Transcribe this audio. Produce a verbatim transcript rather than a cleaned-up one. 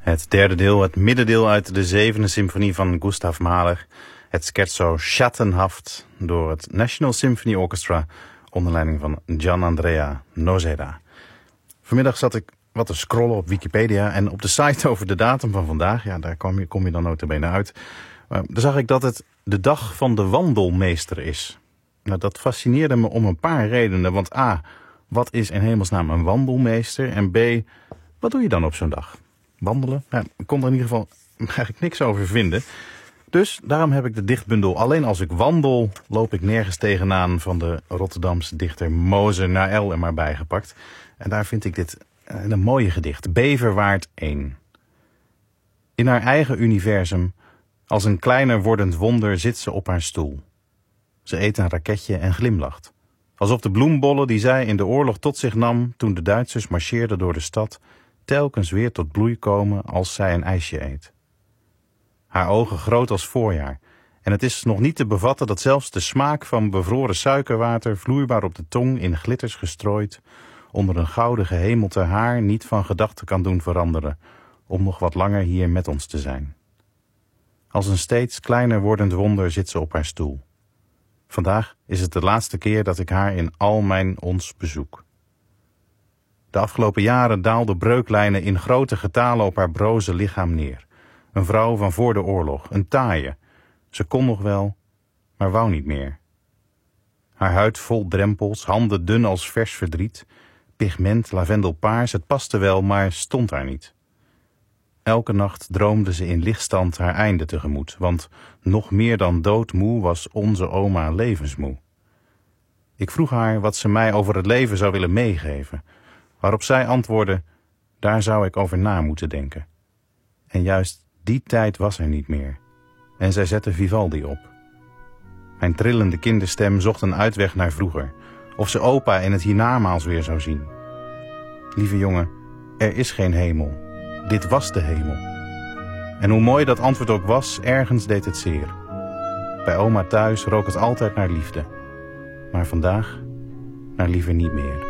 Het derde deel, het middendeel uit de zevende symfonie van Gustav Mahler. Het scherzo Schattenhaft door het National Symphony Orchestra onder leiding van Gianandrea Noseda. Vanmiddag zat ik wat te scrollen op Wikipedia en op de site over de datum van vandaag, ja, daar kom je, kom je dan nota bene uit. Uh, daar zag ik dat het de dag van de wandelmeester is. Nou, dat fascineerde me om een paar redenen, want A, wat is in hemelsnaam een wandelmeester? En B, wat doe je dan op zo'n dag? Wandelen? Nou, ik kon er in ieder geval eigenlijk niks over vinden. Dus daarom heb ik de dichtbundel Alleen als ik wandel, loop ik nergens tegenaan van de Rotterdamse dichter Moze Naël er maar bijgepakt. En daar vind ik dit een mooie gedicht. Beverwaard één. In haar eigen universum, als een kleiner wordend wonder, zit ze op haar stoel. Ze eet een raketje en glimlacht. Alsof de bloembollen die zij in de oorlog tot zich nam toen de Duitsers marcheerden door de stad, telkens weer tot bloei komen als zij een ijsje eet. Haar ogen groot als voorjaar. En het is nog niet te bevatten dat zelfs de smaak van bevroren suikerwater vloeibaar op de tong in glitters gestrooid onder een gouden gehemelte haar niet van gedachten kan doen veranderen om nog wat langer hier met ons te zijn. Als een steeds kleiner wordend wonder zit ze op haar stoel. Vandaag is het de laatste keer dat ik haar in al mijn ons bezoek. De afgelopen jaren daalden breuklijnen in grote getalen op haar broze lichaam neer. Een vrouw van voor de oorlog, een taaie. Ze kon nog wel, maar wou niet meer. Haar huid vol drempels, handen dun als vers verdriet, pigment, lavendelpaars, het paste wel, maar stond daar niet. Elke nacht droomde ze in lichtstand haar einde tegemoet, want nog meer dan doodmoe was onze oma levensmoe. Ik vroeg haar wat ze mij over het leven zou willen meegeven, waarop zij antwoordde, daar zou ik over na moeten denken. En juist die tijd was er niet meer, en zij zette Vivaldi op. Mijn trillende kinderstem zocht een uitweg naar vroeger, of ze opa in het hiernamaals weer zou zien. Lieve jongen, er is geen hemel. Dit was de hemel. En hoe mooi dat antwoord ook was, ergens deed het zeer. Bij oma thuis rook het altijd naar liefde. Maar vandaag naar liever niet meer.